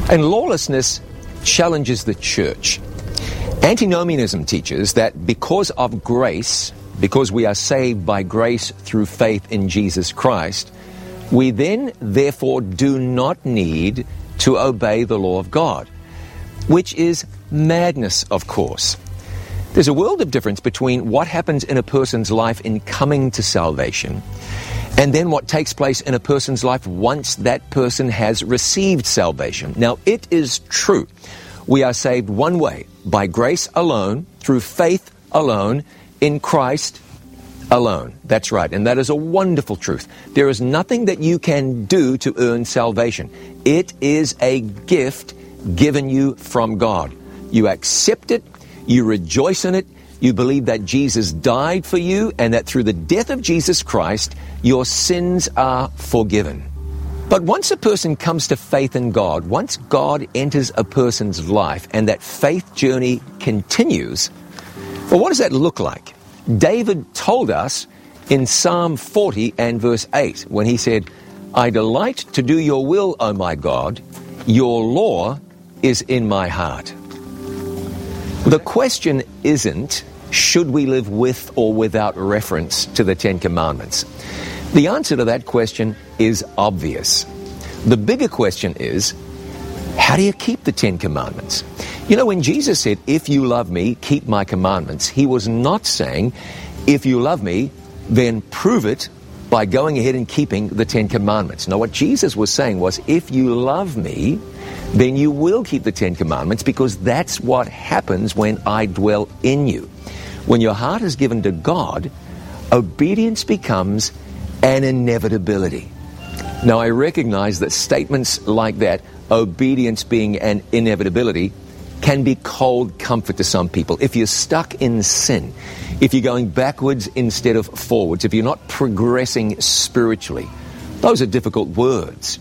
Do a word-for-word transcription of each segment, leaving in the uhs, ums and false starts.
And lawlessness challenges the church. Antinomianism teaches that because of grace, because we are saved by grace through faith in Jesus Christ, we then therefore do not need to obey the law of God, which is madness, of course. There's a world of difference between what happens in a person's life in coming to salvation and then what takes place in a person's life once that person has received salvation. Now, it is true. We are saved one way, by grace alone, through faith alone, in Christ alone. That's right, and that is a wonderful truth. There is nothing that you can do to earn salvation. It is a gift given you from God. You accept it, you rejoice in it, you believe that Jesus died for you, and that through the death of Jesus Christ, your sins are forgiven. But once a person comes to faith in God, once God enters a person's life and that faith journey continues, well, what does that look like? David told us in Psalm forty and verse eight when he said, I delight to do your will, O my God, your law is in my heart. The question isn't, should we live with or without reference to the Ten Commandments? The answer to that question is obvious. The bigger question is, how do you keep the Ten Commandments? You know, when Jesus said, if you love me, keep my commandments, he was not saying, if you love me, then prove it by going ahead and keeping the Ten Commandments. No, what Jesus was saying was, if you love me, then you will keep the Ten Commandments, because that's what happens when I dwell in you. When your heart is given to God, obedience becomes an inevitability. Now, I recognize that statements like that, obedience being an inevitability, can be cold comfort to some people. If you're stuck in sin, if you're going backwards instead of forwards, if you're not progressing spiritually, those are difficult words.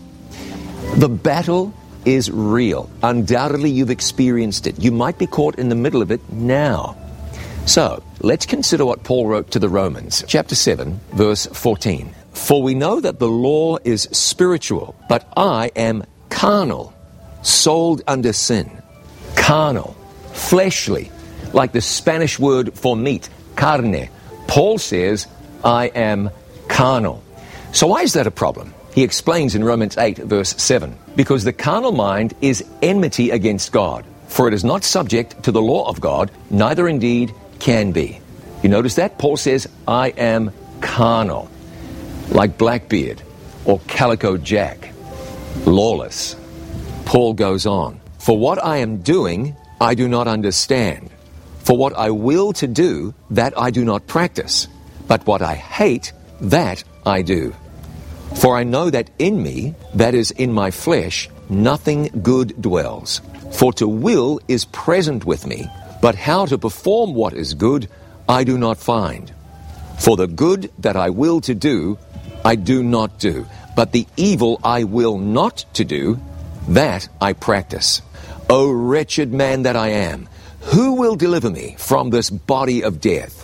The battle is real. Undoubtedly, you've experienced it. You might be caught in the middle of it now. So, let's consider what Paul wrote to the Romans, chapter seven, verse fourteen. For we know that the law is spiritual, but I am carnal, sold under sin. Carnal, fleshly, like the Spanish word for meat, carne. Paul says, I am carnal. So why is that a problem? He explains in Romans eight, verse seven, because the carnal mind is enmity against God, for it is not subject to the law of God, neither indeed can be. You notice that? Paul says, I am carnal, like Blackbeard or Calico Jack, lawless. Paul goes on, for what I am doing, I do not understand. For what I will to do, that I do not practice. But what I hate, that I do. For I know that in me, that is in my flesh, nothing good dwells. For to will is present with me, but how to perform what is good, I do not find. For the good that I will to do, I do not do. But the evil I will not to do, that I practice. O wretched man that I am, who will deliver me from this body of death?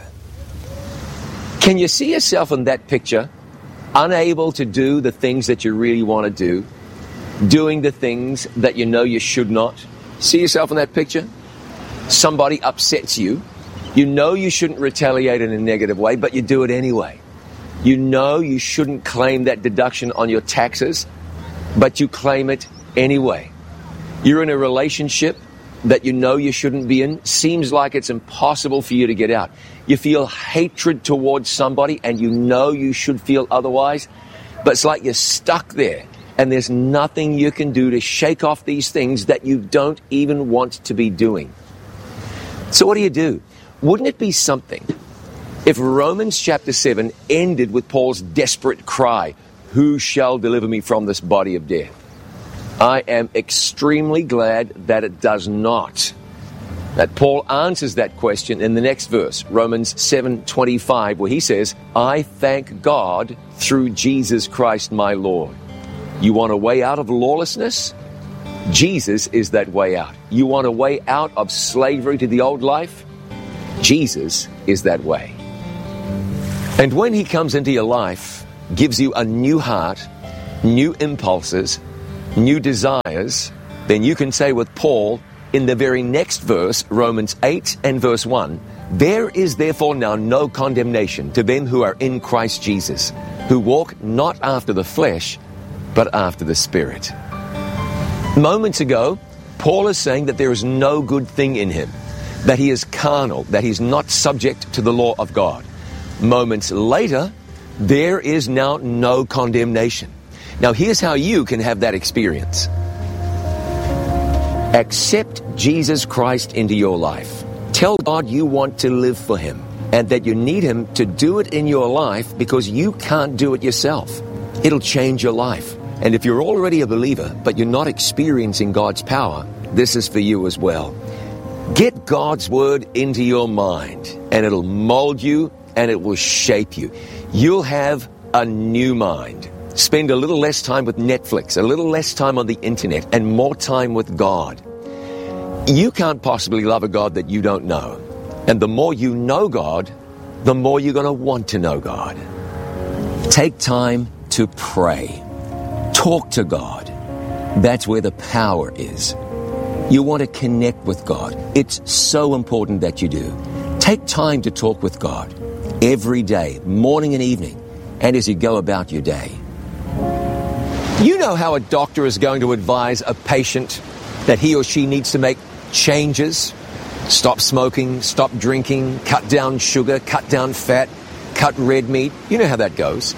Can you see yourself in that picture? Unable to do the things that you really want to do, doing the things that you know you should not. See yourself in that picture? Somebody upsets you. You know you shouldn't retaliate in a negative way, but you do it anyway. You know you shouldn't claim that deduction on your taxes, but you claim it anyway. You're in a relationship that you know you shouldn't be in. Seems like it's impossible for you to get out. You feel hatred towards somebody and you know you should feel otherwise, but it's like you're stuck there and there's nothing you can do to shake off these things that you don't even want to be doing. So what do you do? Wouldn't it be something if Romans chapter seven ended with Paul's desperate cry, who shall deliver me from this body of death? I am extremely glad that it does not. That Paul answers that question in the next verse, Romans seven twenty-five, where he says, I thank God through Jesus Christ my Lord. You want a way out of lawlessness? Jesus is that way out. You want a way out of slavery to the old life? Jesus is that way. And when he comes into your life, gives you a new heart, new impulses, new desires, then you can say with Paul in the very next verse, Romans eight and verse one, there is therefore now no condemnation to them who are in Christ Jesus, who walk not after the flesh, but after the Spirit. Moments ago, Paul is saying that there is no good thing in him, that he is carnal, that he's not subject to the law of God. Moments later, there is now no condemnation. Now here's how you can have that experience. Accept Jesus Christ into your life. Tell God you want to live for Him and that you need Him to do it in your life because you can't do it yourself. It'll change your life. And if you're already a believer, but you're not experiencing God's power, this is for you as well. Get God's Word into your mind, and it'll mold you, and it will shape you. You'll have a new mind. Spend a little less time with Netflix, a little less time on the internet, and more time with God. You can't possibly love a God that you don't know. And the more you know God, the more you're going to want to know God. Take time to pray. Talk to God. That's where the power is. You want to connect with God. It's so important that you do. Take time to talk with God every day, morning and evening, and as you go about your day. You know how a doctor is going to advise a patient that he or she needs to make changes? Stop smoking, stop drinking, cut down sugar, cut down fat, cut red meat. You know how that goes.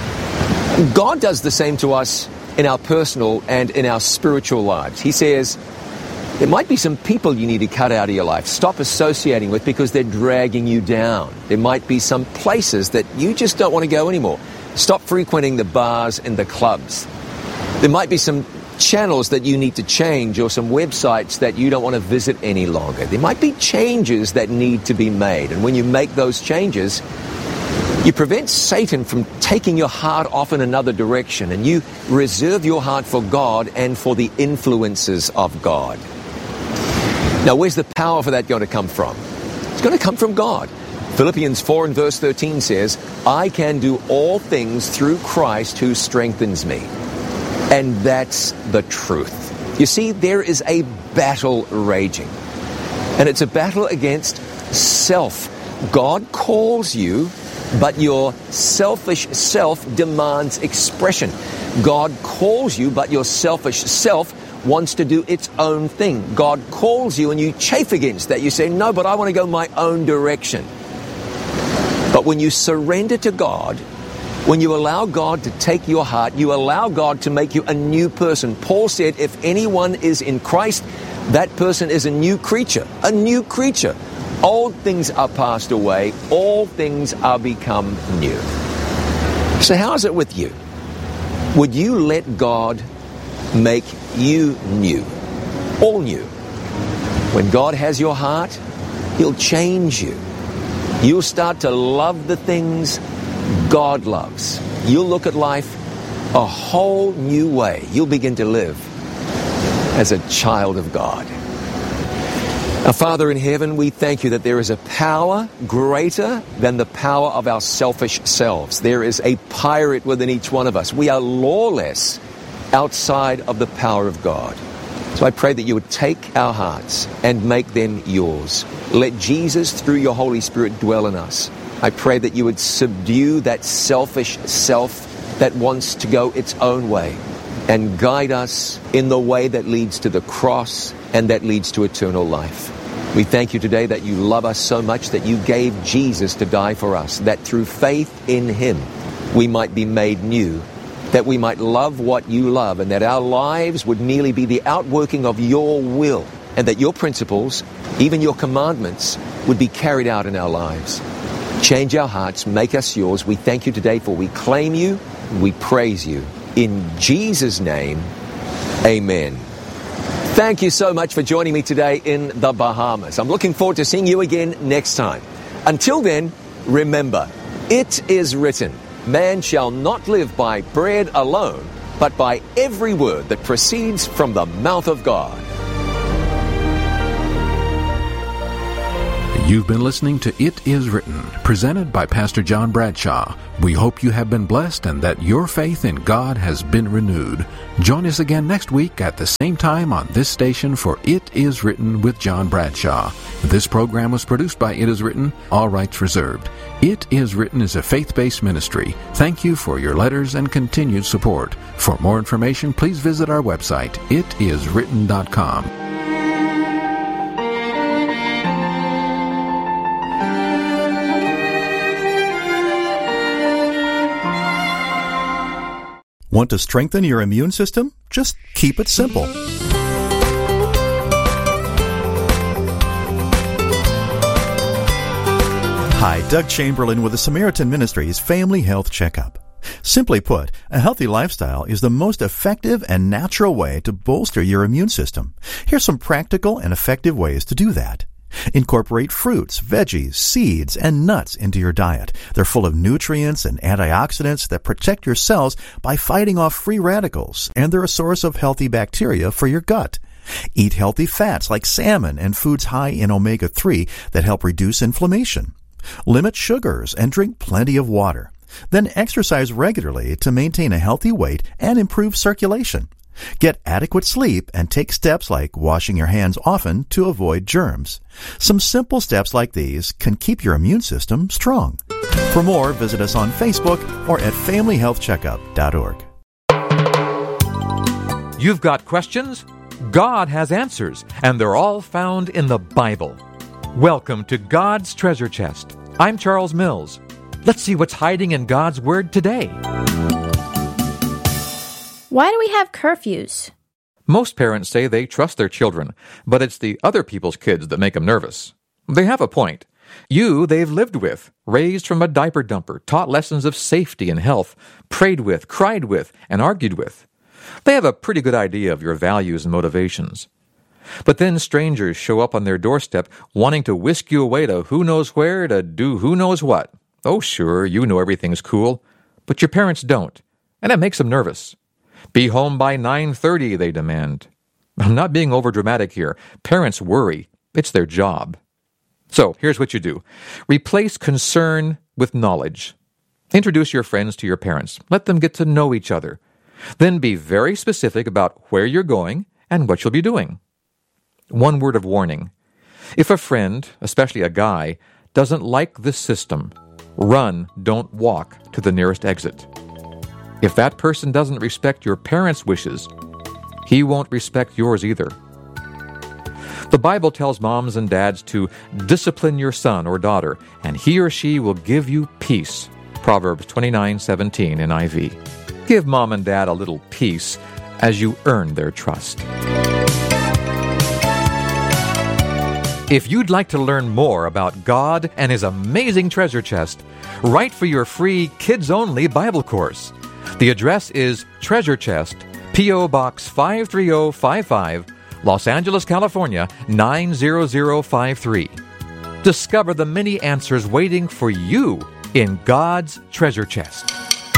God does the same to us in our personal and in our spiritual lives. He says, there might be some people you need to cut out of your life. Stop associating with because they're dragging you down. There might be some places that you just don't want to go anymore. Stop frequenting the bars and the clubs. There might be some channels that you need to change or some websites that you don't want to visit any longer. There might be changes that need to be made. And when you make those changes, you prevent Satan from taking your heart off in another direction, and you reserve your heart for God and for the influences of God. Now, where's the power for that going to come from? It's going to come from God. Philippians four and verse thirteen says, I can do all things through Christ who strengthens me. And that's the truth. You see, there is a battle raging. And it's a battle against self. God calls you, but your selfish self demands expression. God calls you, but your selfish self wants to do its own thing. God calls you and you chafe against that. You say, no, but I want to go my own direction. But when you surrender to God, when you allow God to take your heart, you allow God to make you a new person. Paul said, if anyone is in Christ, that person is a new creature, a new creature. Old things are passed away, all things are become new. So how is it with you? Would you let God make you new, all new? When God has your heart, He'll change you. You'll start to love the things God loves. You'll look at life a whole new way. You'll begin to live as a child of God. Our Father in heaven, we thank you that there is a power greater than the power of our selfish selves. There is a pirate within each one of us. We are lawless outside of the power of God. So I pray that you would take our hearts and make them yours. Let Jesus, through your Holy Spirit, dwell in us. I pray that you would subdue that selfish self that wants to go its own way and guide us in the way that leads to the cross and that leads to eternal life. We thank you today that you love us so much that you gave Jesus to die for us, that through faith in Him we might be made new, that we might love what you love, and that our lives would merely be the outworking of your will, and that your principles, even your commandments, would be carried out in our lives. Change our hearts, make us yours. We thank you today for we claim you, we praise you. In Jesus' name, amen. Thank you so much for joining me today in the Bahamas. I'm looking forward to seeing you again next time. Until then, remember, it is written, man shall not live by bread alone, but by every word that proceeds from the mouth of God. You've been listening to It Is Written, presented by Pastor John Bradshaw. We hope you have been blessed and that your faith in God has been renewed. Join us again next week at the same time on this station for It Is Written with John Bradshaw. This program was produced by It Is Written, all rights reserved. It Is Written is a faith-based ministry. Thank you for your letters and continued support. For more information, please visit our website, it is written dot com. Want to strengthen your immune system? Just keep it simple. Hi, Doug Chamberlain with the Samaritan Ministries Family Health Checkup. Simply put, a healthy lifestyle is the most effective and natural way to bolster your immune system. Here's some practical and effective ways to do that. Incorporate fruits, veggies, seeds, and nuts into your diet. They're full of nutrients and antioxidants that protect your cells by fighting off free radicals, and they're a source of healthy bacteria for your gut. Eat healthy fats like salmon and foods high in omega three that help reduce inflammation. Limit sugars and drink plenty of water. Then exercise regularly to maintain a healthy weight and improve circulation. Get adequate sleep and take steps like washing your hands often to avoid germs. Some simple steps like these can keep your immune system strong. For more, visit us on Facebook or at family health checkup dot org. You've got questions? God has answers, and they're all found in the Bible. Welcome to God's Treasure Chest. I'm Charles Mills. Let's see what's hiding in God's Word today. Why do we have curfews? Most parents say they trust their children, but it's the other people's kids that make them nervous. They have a point. You, they've lived with, raised from a diaper dumper, taught lessons of safety and health, prayed with, cried with, and argued with. They have a pretty good idea of your values and motivations. But then strangers show up on their doorstep wanting to whisk you away to who knows where to do who knows what. Oh, sure, you know everything's cool, but your parents don't, and it makes them nervous. Be home by nine thirty, they demand. I'm not being overdramatic here. Parents worry. It's their job. So, here's what you do. Replace concern with knowledge. Introduce your friends to your parents. Let them get to know each other. Then be very specific about where you're going and what you'll be doing. One word of warning. If a friend, especially a guy, doesn't like this system, run, don't walk to the nearest exit. If that person doesn't respect your parents' wishes, he won't respect yours either. The Bible tells moms and dads to discipline your son or daughter, and he or she will give you peace. Proverbs twenty-nine seventeen N I V. Give mom and dad a little peace as you earn their trust. If you'd like to learn more about God and His amazing treasure chest, write for your free kids-only Bible course. The address is Treasure Chest, P O. Box five three zero five five, Los Angeles, California, nine zero zero five three. Discover the many answers waiting for you in God's treasure chest.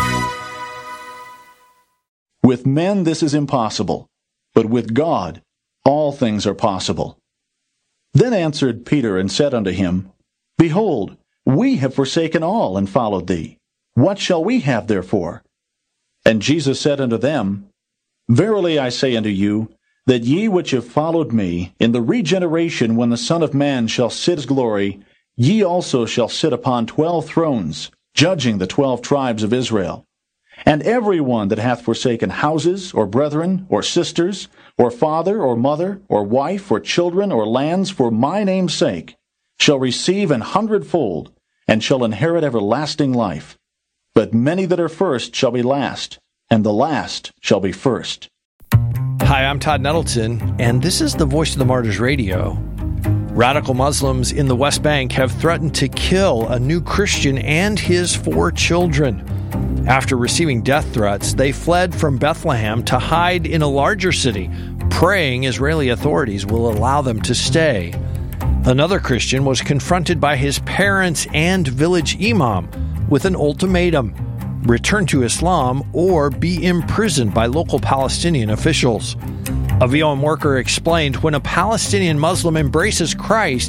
With men this is impossible, but with God all things are possible. Then answered Peter and said unto him, Behold, we have forsaken all and followed thee. What shall we have therefore? And Jesus said unto them, Verily I say unto you, that ye which have followed me, in the regeneration when the Son of Man shall sit his glory, ye also shall sit upon twelve thrones, judging the twelve tribes of Israel. And every one that hath forsaken houses, or brethren, or sisters, or father, or mother, or wife, or children, or lands, for my name's sake, shall receive an hundredfold, and shall inherit everlasting life. But many that are first shall be last, and the last shall be first. Hi, I'm Todd Nettleton, and this is the Voice of the Martyrs Radio. Radical Muslims in the West Bank have threatened to kill a new Christian and his four children. After receiving death threats, they fled from Bethlehem to hide in a larger city, praying Israeli authorities will allow them to stay. Another Christian was confronted by his parents and village imam with an ultimatum: return to Islam or be imprisoned by local Palestinian officials. A V O M worker explained, when a Palestinian Muslim embraces Christ,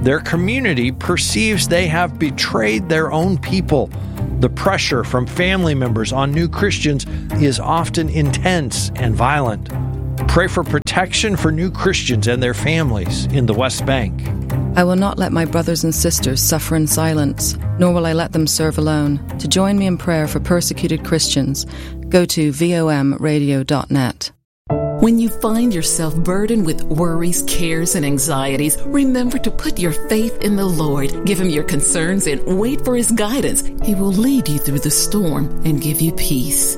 Their community perceives they have betrayed their own people. The pressure from family members on new Christians is often intense and violent. Pray for protection for new Christians and their families in the West Bank. I will not let my brothers and sisters suffer in silence, nor will I let them serve alone. To join me in prayer for persecuted Christians, go to V O M radio dot net. When you find yourself burdened with worries, cares, and anxieties, remember to put your faith in the Lord. Give Him your concerns and wait for His guidance. He will lead you through the storm and give you peace.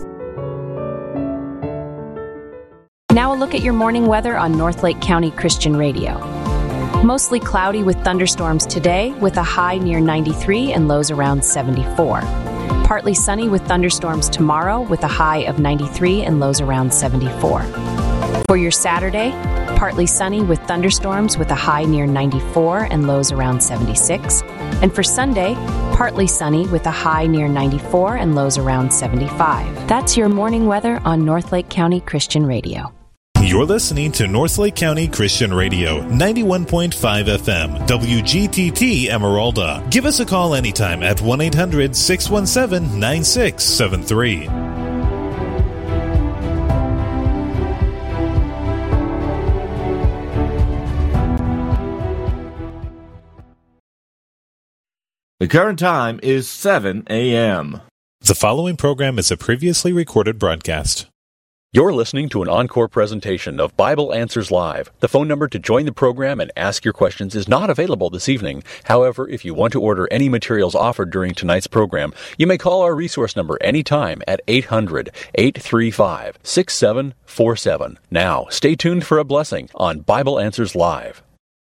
Now a look at your morning weather on Northlake County Christian Radio. Mostly cloudy with thunderstorms today, with a high near ninety-three and lows around seventy-four. Partly sunny with thunderstorms tomorrow, with a high of ninety-three and lows around seventy-four. For your Saturday, partly sunny with thunderstorms with a high near ninety-four and lows around seventy-six. And for Sunday, partly sunny with a high near ninety-four and lows around seventy-five. That's your morning weather on Northlake County Christian Radio. You're listening to Northlake County Christian Radio, ninety-one point five F M, W G T T Emeralda. Give us a call anytime at one eight hundred six one seven nine six seven three. The current time is seven a.m. The following program is a previously recorded broadcast. You're listening to an encore presentation of Bible Answers Live. The phone number to join the program and ask your questions is not available this evening. However, if you want to order any materials offered during tonight's program, you may call our resource number anytime at eight hundred eight three five six seven four seven. Now, stay tuned for a blessing on Bible Answers Live.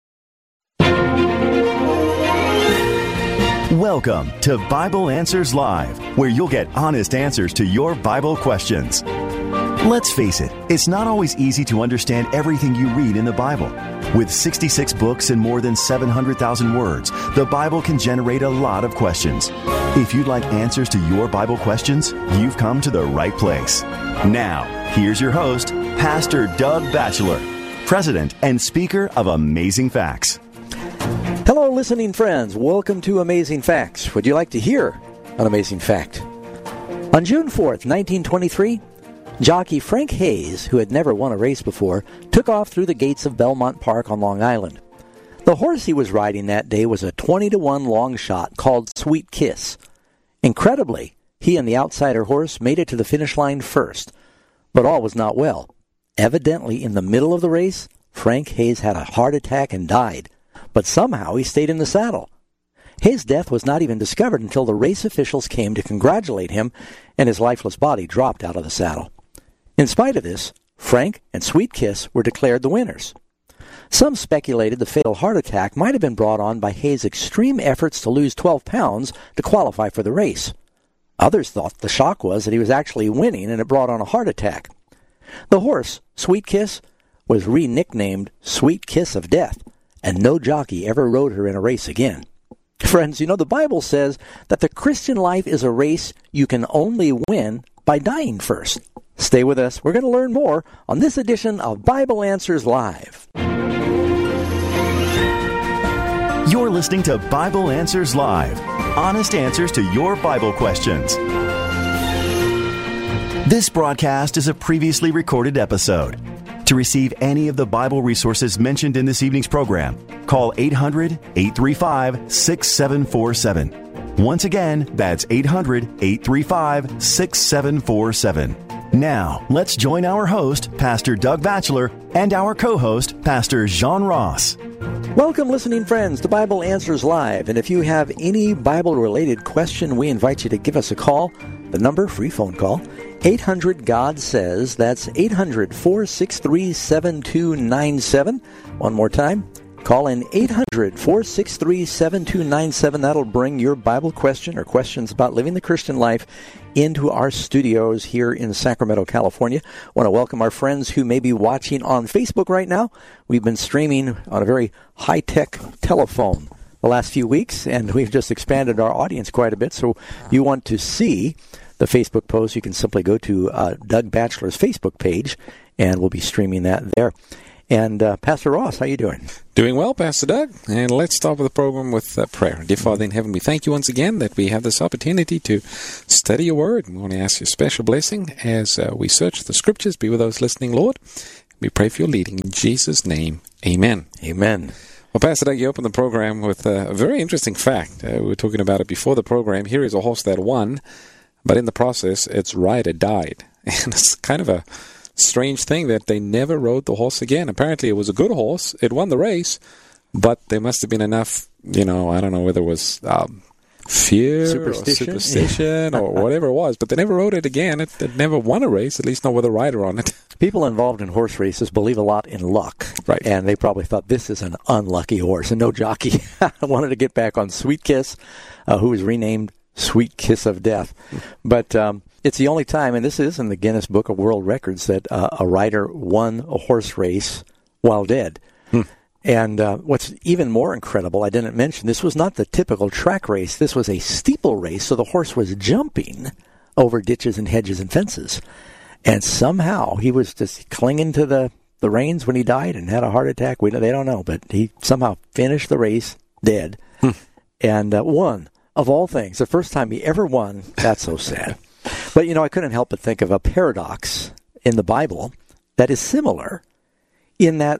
Welcome to Bible Answers Live, where you'll get honest answers to your Bible questions. Let's face it, it's not always easy to understand everything you read in the Bible. With sixty-six books and more than seven hundred thousand words, the Bible can generate a lot of questions. If you'd like answers to your Bible questions, you've come to the right place. Now, here's your host, Pastor Doug Batchelor, President and Speaker of Amazing Facts. Hello, listening friends. Welcome to Amazing Facts. Would you like to hear an amazing fact? On June fourth, nineteen twenty-three, jockey Frank Hayes, who had never won a race before, took off through the gates of Belmont Park on Long Island. The horse he was riding that day was a twenty to one long shot called Sweet Kiss. Incredibly, he and the outsider horse made it to the finish line first. But all was not well. Evidently, in the middle of the race, Frank Hayes had a heart attack and died. But somehow he stayed in the saddle. His death was not even discovered until the race officials came to congratulate him, and his lifeless body dropped out of the saddle. In spite of this, Frank and Sweet Kiss were declared the winners. Some speculated the fatal heart attack might have been brought on by Hayes' extreme efforts to lose twelve pounds to qualify for the race. Others thought the shock was that he was actually winning and it brought on a heart attack. The horse, Sweet Kiss, was re-nicknamed Sweet Kiss of Death, and no jockey ever rode her in a race again. Friends, you know, the Bible says that the Christian life is a race you can only win by dying first. Stay with us. We're going to learn more on this edition of Bible Answers Live. You're listening to Bible Answers Live, honest answers to your Bible questions. This broadcast is a previously recorded episode. To receive any of the Bible resources mentioned in this evening's program, call eight hundred eight three five six seven four seven. Once again, that's eight hundred eight three five six seven four seven. Now, let's join our host, Pastor Doug Batchelor, and our co-host, Pastor Jean Ross. Welcome, listening friends, to Bible Answers Live. And if you have any Bible-related question, we invite you to give us a call. The number, free phone call, eight hundred God says. That's eight hundred four six three seven two nine seven. One more time, call in eight hundred four six three seven two nine seven. That'll bring your Bible question or questions about living the Christian life into our studios here in Sacramento, California. I want to welcome our friends who may be watching on Facebook right now. We've been streaming on a very high-tech telephone the last few weeks, and we've just expanded our audience quite a bit. So you want to see the Facebook post, you can simply go to uh, Doug Batchelor's Facebook page, and we'll be streaming that there. And uh, Pastor Ross, how you doing? Doing well, Pastor Doug. And let's start with the program with uh, prayer. Dear Father in heaven, we thank you once again that we have this opportunity to study your word. We want to ask you a special blessing as uh, we search the scriptures. Be with those listening, Lord. We pray for your leading. In Jesus' name, amen. Amen. Well, Pastor Doug, you opened the program with uh, a very interesting fact. Uh, we were talking about it before the program. Here is a horse that won, but in the process, its rider died. And it's kind of a strange thing that they never rode the horse again. Apparently, it was a good horse. It won the race, but there must have been enough, you know, I don't know whether it was um, fear superstition, or superstition or whatever it was, but they never rode it again. It, it never won a race, at least not with a rider on it. People involved in horse races believe a lot in luck. Right. And they probably thought, this is an unlucky horse. And no jockey wanted to get back on Sweet Kiss, uh, who was renamed Sweet Kiss of Death. But um, it's the only time, and this is in the Guinness Book of World Records, that uh, a rider won a horse race while dead. Hmm. And uh, what's even more incredible, I didn't mention, this was not the typical track race. This was a steeple race, so the horse was jumping over ditches and hedges and fences. And somehow he was just clinging to the, the reins when he died and had a heart attack. We They don't know, but he somehow finished the race dead hmm. and uh, won. Of all things, the first time he ever won. That's so sad. But, you know, I couldn't help but think of a paradox in the Bible that is similar in that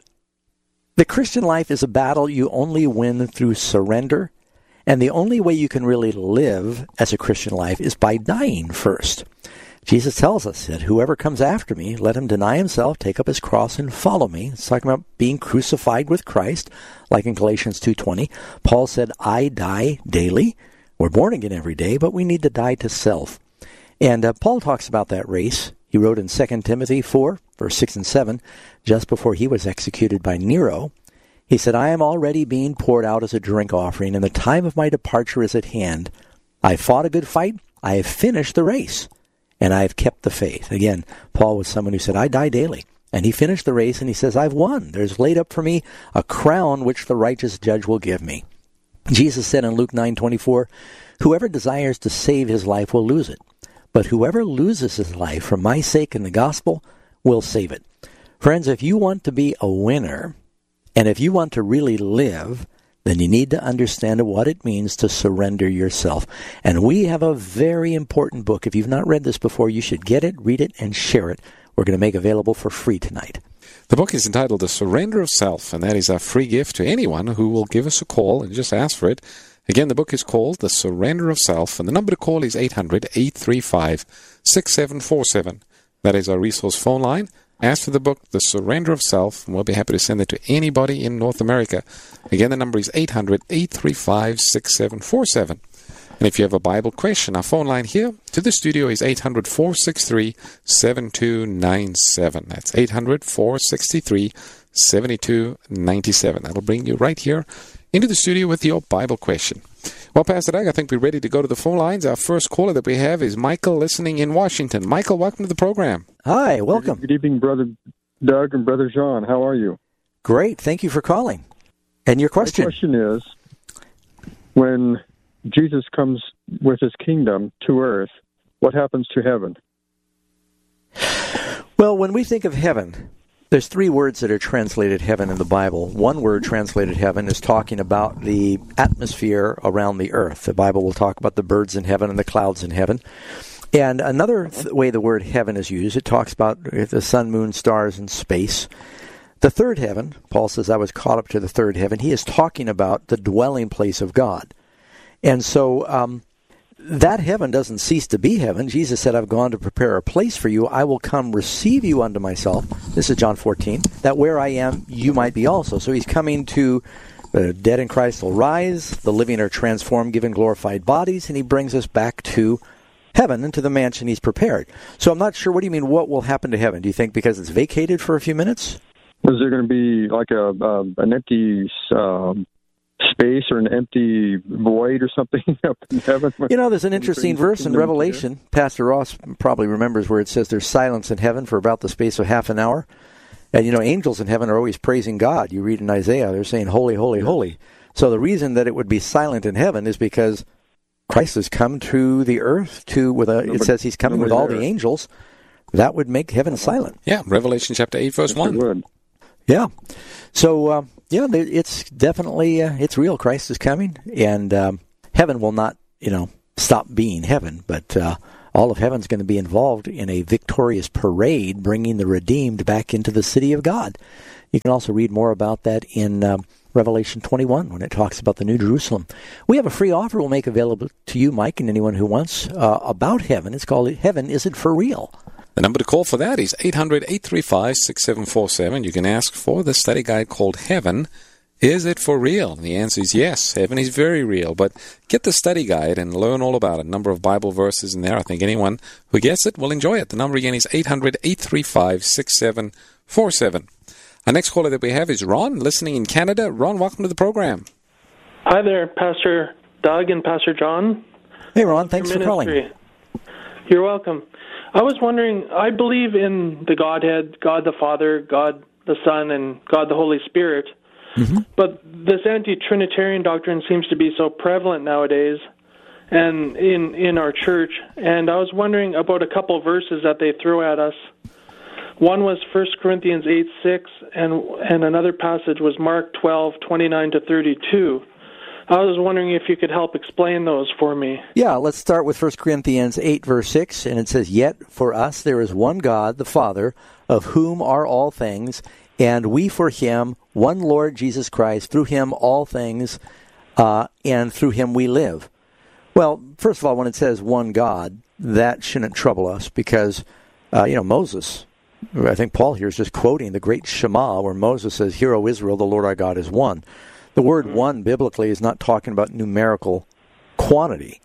the Christian life is a battle you only win through surrender, and the only way you can really live as a Christian life is by dying first. Jesus tells us that whoever comes after me, let him deny himself, take up his cross, and follow me. It's talking about being crucified with Christ, like in Galatians two twenty. Paul said, I die daily. We're born again every day, but we need to die to self. And uh, Paul talks about that race. He wrote in Second Timothy four, verse six and seven, just before he was executed by Nero. He said, I am already being poured out as a drink offering, and the time of my departure is at hand. I fought a good fight. I have finished the race, and I have kept the faith. Again, Paul was someone who said, I die daily. And he finished the race, and he says, I've won. There's laid up for me a crown which the righteous judge will give me. Jesus said in Luke nine twenty-four, whoever desires to save his life will lose it, but whoever loses his life for my sake and the gospel will save it. Friends, if you want to be a winner, and if you want to really live, then you need to understand what it means to surrender yourself. And we have a very important book. If you've not read this before, you should get it, read it, and share it. We're going to make available for free tonight. The book is entitled The Surrender of Self, and that is a free gift to anyone who will give us a call and just ask for it. Again, the book is called The Surrender of Self, and the number to call is eight hundred, eight three five, six seven four seven. That is our resource phone line. Ask for the book, The Surrender of Self, and we'll be happy to send it to anybody in North America. Again, the number is eight hundred, eight three five, six seven four seven. And if you have a Bible question, our phone line here to the studio is eight hundred, four six three, seven two nine seven. That's eight hundred, four six three, seven two nine seven. That'll bring you right here into the studio with your Bible question. Well, Pastor Doug, I think we're ready to go to the phone lines. Our first caller that we have is Michael, listening in Washington. Michael, welcome to the program. Hi, welcome. Good evening, Brother Doug and Brother John. How are you? Great. Thank you for calling. And your question? My question is, when Jesus comes with his kingdom to earth, what happens to heaven? Well, when we think of heaven, there's three words that are translated heaven in the Bible. One word translated heaven is talking about the atmosphere around the earth. The Bible will talk about the birds in heaven and the clouds in heaven. And another th- way the word heaven is used, it talks about the sun, moon, stars, and space. The third heaven, Paul says, I was caught up to the third heaven. He is talking about the dwelling place of God. And so um, that heaven doesn't cease to be heaven. Jesus said, I've gone to prepare a place for you. I will come receive you unto myself. This is John fourteen. That where I am, you might be also. So he's coming to the dead in Christ will rise. The living are transformed, given glorified bodies. And he brings us back to heaven, into the mansion he's prepared. So I'm not sure. What do you mean, what will happen to heaven? Do you think because it's vacated for a few minutes? Is there going to be like a uh, an empty um, space or an empty void or something up in heaven? You know, there's an interesting verse in Revelation. Pastor Ross probably remembers where it says there's silence in heaven for about the space of half an hour. And, you know, angels in heaven are always praising God. You read in Isaiah, they're saying, holy, holy, holy. So the reason that it would be silent in heaven is because Christ has come to the earth to, with a, nobody, it says he's coming with all there. The angels. That would make heaven silent. Yeah, Revelation chapter eight, verse one. Yeah. So, uh, yeah, it's definitely, uh, it's real. Christ is coming, and um, heaven will not, you know, stop being heaven, but uh, all of heaven's going to be involved in a victorious parade bringing the redeemed back into the city of God. You can also read more about that in um, Revelation twenty-one when it talks about the New Jerusalem. We have a free offer we'll make available to you, Mike, and anyone who wants uh, about heaven. It's called Heaven Is It For Real? The number to call for that is eight hundred, eight three five, six seven four seven. You can ask for the study guide called Heaven Is It For Real? The answer is yes, heaven is very real. But get the study guide and learn all about it. A number of Bible verses in there. I think anyone who gets it will enjoy it. The number again is eight hundred, eight three five, six seven four seven. Our next caller that we have is Ron, listening in Canada. Ron, welcome to the program. Hi there, Pastor Doug and Pastor John. Hey, Ron, thanks for calling. You're welcome. I was wondering, I believe in the Godhead, God the Father, God the Son, and God the Holy Spirit. Mm-hmm. But this anti-Trinitarian doctrine seems to be so prevalent nowadays and in, in our church. And I was wondering about a couple verses that they throw at us. One was First Corinthians eight six, and and another passage was Mark twelve, twenty-nine to thirty-two. I was wondering if you could help explain those for me. Yeah, let's start with First Corinthians eight, verse six, and it says, "Yet for us there is one God, the Father, of whom are all things, and we for him, one Lord Jesus Christ, through him all things, uh, and through him we live." Well, first of all, when it says one God, that shouldn't trouble us because, uh, you know, Moses... I think Paul here is just quoting the great Shema where Moses says, "Hear, O Israel, the Lord our God is one." The word one biblically is not talking about numerical quantity,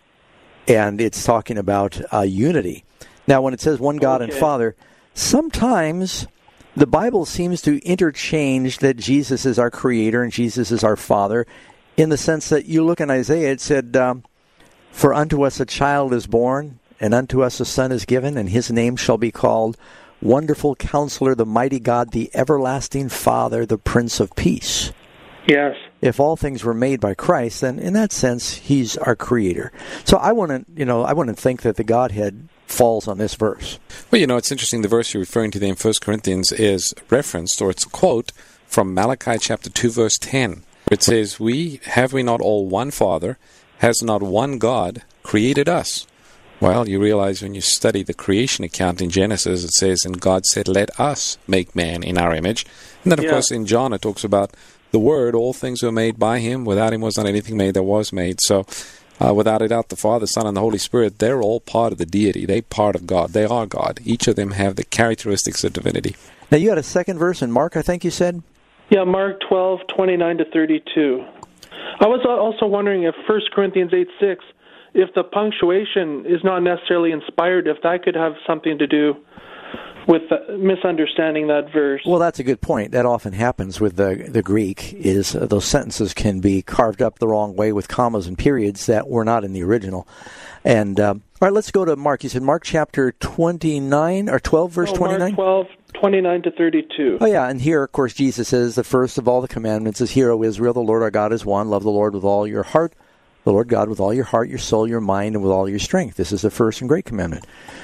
and it's talking about uh, unity. Now, when it says one God okay. and Father, sometimes the Bible seems to interchange that Jesus is our Creator and Jesus is our Father in the sense that you look in Isaiah, it said, um, "For unto us a child is born, and unto us a son is given, and his name shall be called Wonderful Counselor, the Mighty God, the Everlasting Father, the Prince of Peace." Yes. If all things were made by Christ, then in that sense, he's our Creator. So I wouldn't, you know, I wouldn't think that the Godhead falls on this verse. Well, you know, it's interesting. The verse you're referring to there in First Corinthians is referenced, or it's a quote from Malachi chapter two, verse ten. It says, "We have we not all one Father? Has not one God created us?" Well, you realize when you study the creation account in Genesis, it says, "And God said, let us make man in our image." And then, of yeah. course, in John, it talks about the Word, all things were made by him. Without him was not anything made that was made. So, uh, without a doubt, the Father, Son, and the Holy Spirit, they're all part of the deity. They're part of God. They are God. Each of them have the characteristics of divinity. Now, you had a second verse in Mark, I think you said? Yeah, Mark twelve, twenty-nine to thirty-two. I was also wondering if First Corinthians eight six, if the punctuation is not necessarily inspired, if that could have something to do with the misunderstanding that verse. Well, that's a good point. That often happens with the the Greek, is uh, those sentences can be carved up the wrong way with commas and periods that were not in the original. And, um, all right, let's go to Mark. You said Mark chapter twenty-nine, or twelve, verse no, twenty-nine? Mark twelve, twenty-nine to thirty-two. Oh, yeah, and here, of course, Jesus says, "The first of all the commandments is, Hear, O Israel, the Lord our God is one. Love the Lord with all your heart, the Lord God with all your heart, your soul, your mind, and with all your strength." This is the first and great commandment.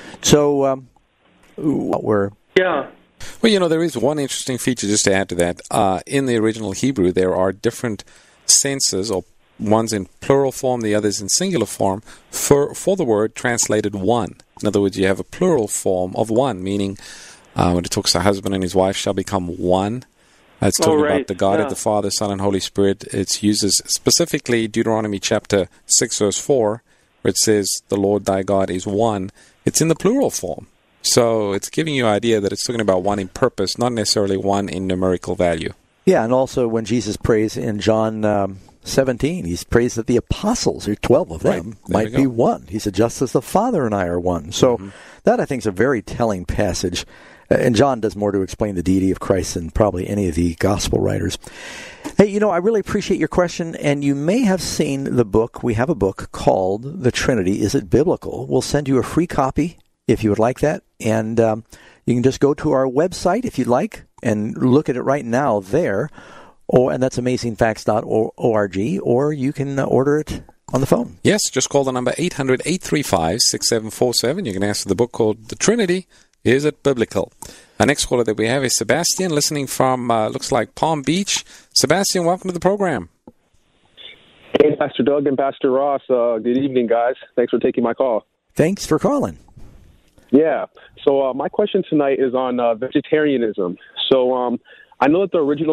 So, um, what we're... Yeah. Well, you know, there is one interesting feature, just to add to that. Uh, in the original Hebrew, there are different senses, or one's in plural form, the other's in singular form, for, for the word translated one. In other words, you have a plural form of one, meaning uh, when it talks to husband and his wife shall become one. It's talking oh, right. about the God yeah. of the Father, Son, and Holy Spirit. It uses specifically Deuteronomy chapter six, verse four, where it says, "The Lord thy God is one." It's in the plural form. So it's giving you an idea that it's talking about one in purpose, not necessarily one in numerical value. Yeah, and also when Jesus prays in John um, seventeen, he's prays that the apostles, or twelve of them, right. might be one. He said, just as the Father and I are one. So mm-hmm. that, I think, is a very telling passage. And John does more to explain the deity of Christ than probably any of the gospel writers. Hey, you know, I really appreciate your question, and you may have seen the book. We have a book called The Trinity, Is It Biblical? We'll send you a free copy if you would like that, and um, you can just go to our website if you'd like and look at it right now there, or and that's amazing facts dot org, or you can order it on the phone. Yes, just call the number eight hundred, eight three five, six seven four seven. You can ask for the book called The Trinity, Is It Biblical? Our next caller that we have is Sebastian, listening from, uh, looks like Palm Beach. Sebastian, welcome to the program. Hey, Pastor Doug and Pastor Ross. Uh, good evening, guys. Thanks for taking my call. Thanks for calling. Yeah. So uh, my question tonight is on uh, vegetarianism. So um, I know that the original